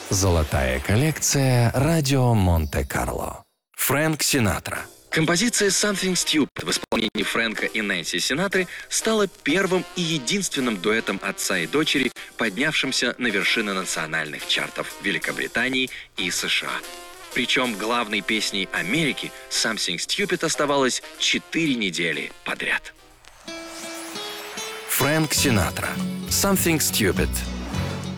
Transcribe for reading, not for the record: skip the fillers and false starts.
Золотая коллекция «Радио Монте-Карло». Фрэнк Синатра. Композиция «Something Stupid» в исполнении Фрэнка и Нэнси Синатры стала первым и единственным дуэтом отца и дочери, поднявшимся на вершины национальных чартов Великобритании и США. Причем главной песней Америки «Something Stupid» оставалась 4 недели подряд. Фрэнк Синатра. «Something Stupid».